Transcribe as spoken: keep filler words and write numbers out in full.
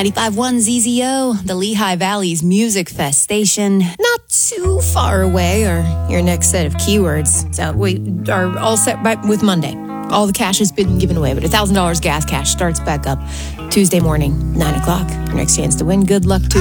ninety-five point one Z Z O, the Lehigh Valley's Music Fest station. Not too far away are your next set of keywords. So we are all set by, with Monday. All the cash has been given away, but one thousand dollars gas cash starts back up Tuesday morning, nine o'clock. Your next chance to win. Good luck to